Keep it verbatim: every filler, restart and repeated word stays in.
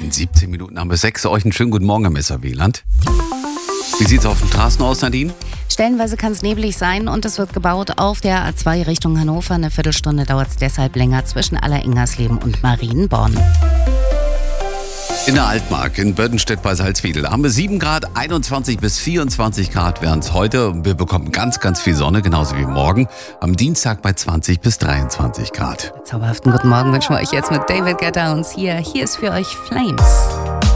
In siebzehn Minuten haben wir sechs. Euch einen schönen guten Morgen, Herr Messer-Wieland. Wie sieht es auf den Straßen aus, Nadine? Stellenweise kann es neblig sein und es wird gebaut auf der A zwei Richtung Hannover. Eine Viertelstunde dauert es deshalb länger zwischen Aller-Ingersleben und Marienborn. In der Altmark, in Bödenstedt bei Salzwedel, haben wir sieben Grad, einundzwanzig bis vierundzwanzig Grad wären es heute. Wir bekommen ganz, ganz viel Sonne, genauso wie morgen. Am Dienstag bei zwanzig bis dreiundzwanzig Grad. Zauberhaften guten Morgen wünschen wir euch jetzt mit David Guetta und Sia. Hier ist für euch Flames.